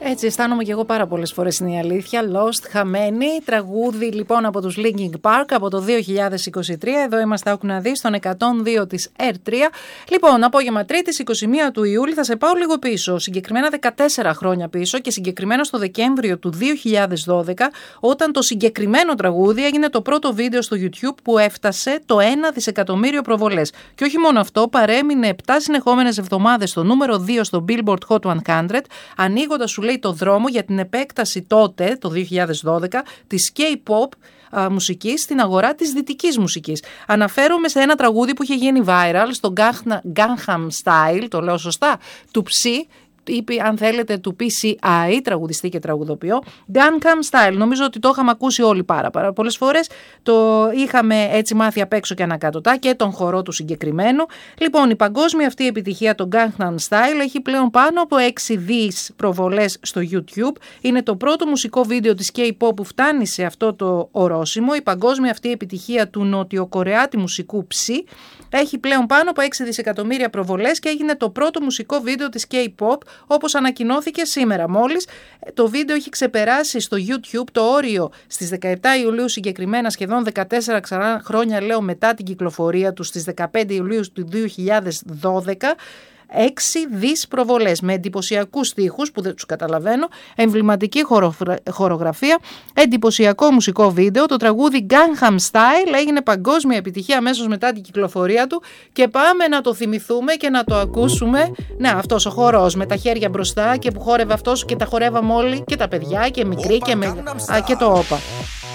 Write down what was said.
Έτσι αισθάνομαι και εγώ πάρα πολλές φορές, είναι η αλήθεια. Lost, χαμένη. Τραγούδι λοιπόν από τους Linkin Park από το 2023. Εδώ είμαστε άκου να δεις, στον 102 της R3. Λοιπόν, απόγευμα Τρίτης, 21 του Ιούλη, θα σε πάω λίγο πίσω. Συγκεκριμένα 14 χρόνια πίσω και συγκεκριμένα στο Δεκέμβριο του 2012, όταν το συγκεκριμένο τραγούδι έγινε το πρώτο βίντεο στο YouTube που έφτασε το 1 δισεκατομμύριο προβολές. Και όχι μόνο αυτό, παρέμεινε 7 συνεχόμενες εβδομάδες στο νούμερο 2 στο Billboard Hot 100, ανοίγοντας, σου λέει, το δρόμο για την επέκταση τότε, το 2012, της K-pop μουσικής στην αγορά της δυτικής μουσικής. Αναφέρομαι σε ένα τραγούδι που είχε γίνει viral στο Gangnam Style, το λέω σωστά, του Psy, ή αν θέλετε του PCI, τραγουδιστή και τραγουδοποιό, Gangnam Style. Νομίζω ότι το είχαμε ακούσει όλοι πάρα πολλές φορές. Το είχαμε έτσι μάθει απ' έξω και ανακατοτά και τον χορό του συγκεκριμένου. Λοιπόν, η παγκόσμια αυτή επιτυχία, το Gangnam Style, έχει πλέον πάνω από 6 δις προβολές στο YouTube. Είναι το πρώτο μουσικό βίντεο της K-pop που φτάνει σε αυτό το ορόσημο. Η παγκόσμια αυτή επιτυχία του νοτιοκορεάτη μουσικού Psy έχει πλέον πάνω από 6 δισεκατομμύρια προβολές και έγινε το πρώτο μουσικό βίντεο της K-pop, όπως ανακοινώθηκε σήμερα μόλις. Το βίντεο έχει ξεπεράσει στο YouTube το όριο στις 17 Ιουλίου, συγκεκριμένα σχεδόν 14 χρόνια λέω μετά την κυκλοφορία του στις 15 Ιουλίου του 2012. 6 δις προβολές με εντυπωσιακούς στίχους που δεν τους καταλαβαίνω, εμβληματική χορογραφία, εντυπωσιακό μουσικό βίντεο. Το τραγούδι Gangnam Style έγινε παγκόσμια επιτυχία αμέσως μετά την κυκλοφορία του και πάμε να το θυμηθούμε και να το ακούσουμε. Ναι, αυτός ο χορός με τα χέρια μπροστά και που χόρευε αυτός και τα χορεύαμε όλοι και τα παιδιά και μικροί και το όπα.